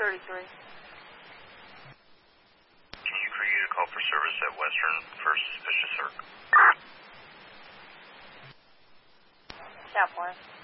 33. Continue for you to call for service at Western for suspicious circ. Southwest.